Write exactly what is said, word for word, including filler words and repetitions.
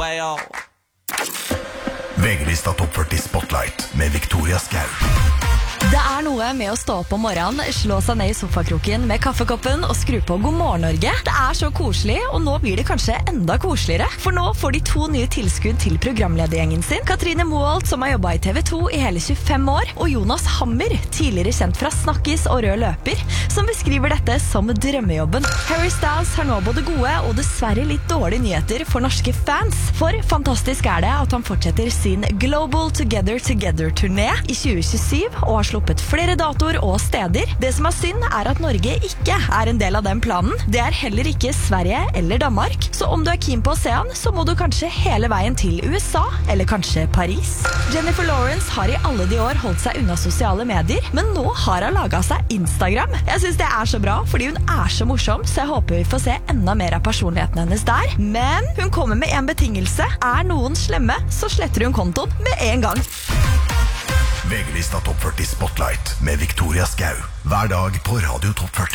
ayo. V G-lista Topp førti Spotlight med Victoria Skau. Det er noe med å stå opp om morgenen, slå seg ned i sofakroken med kaffekoppen og skru på God morgen Norge. Det er så koselig, og nå blir det kanskje enda koseligere. For nå får de to nye tilskudd til programledergjengen sin. Katrine Moholt, som har jobbet i T V to i hele tjuefem år, og Jonas Hammer, tidligere kjent fra Snakkis og Rød løper, som beskriver dette som drømmejobben. Harry Styles har nå både gode og dessverre litt dårlige nyheter for norske fans. For fantastisk er det at han fortsetter sin Global Together Together-turné i tjue tjuesyv, og har sluppet flere datoer og steder. Det som er synd er at Norge ikke er en del av den planen. Det er heller ikke Sverige eller Danmark. Så om du er keen på å se han, så må du kanskje hele veien til U S A, eller kanskje Paris. Jennifer Lawrence har i alle de år holdt seg unna sosiale medier, men nå har hun laget seg Instagram. Jeg synes det er så bra, fordi hun er så morsom, så jeg håper vi får se enda mer av personligheten hennes der. Men hun kommer med en betingelse. Er noen slemme, så sletter hun kontoen med en gang. V G-lista Topp førti Spotlight med Victoria Skau. Hver dag på Radio Topp førti.